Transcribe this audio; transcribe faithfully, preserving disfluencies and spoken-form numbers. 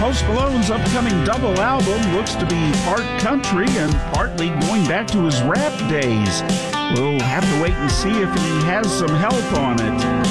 Post Malone's upcoming double album looks to be part country and partly going back to his rap days. We'll have to wait and see if he has some help on it.